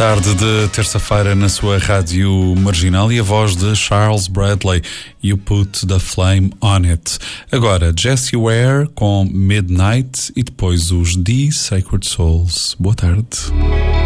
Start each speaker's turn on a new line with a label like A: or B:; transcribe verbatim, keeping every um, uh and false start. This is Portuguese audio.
A: Tarde de terça-feira na sua rádio marginal e a voz de Charles Bradley, You Put the Flame on It. Agora Jessie Ware com Midnight e depois os The Sacred Souls. Boa tarde.